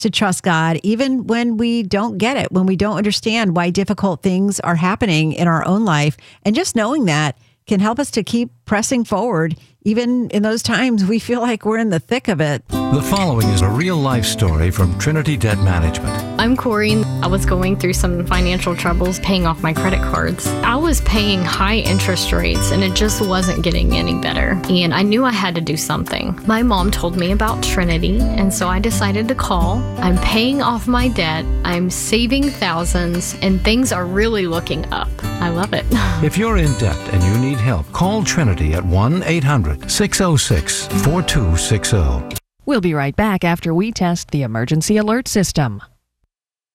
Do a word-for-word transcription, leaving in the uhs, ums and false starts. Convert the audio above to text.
to trust God, even when we don't get it, when we don't understand why difficult things are happening in our own life. And just knowing that can help us to keep pressing forward, even in those times we feel like we're in the thick of it. The following is a real-life story from Trinity Debt Management. I'm Corey. I was going through some financial troubles paying off my credit cards. I was paying high interest rates and it just wasn't getting any better. And I knew I had to do something. My mom told me about Trinity, and so I decided to call. I'm paying off my debt. I'm saving thousands, and things are really looking up. I love it. If you're in debt and you need help, call Trinity at one eight hundred six oh six four two six oh. We'll be right back after we test the emergency alert system.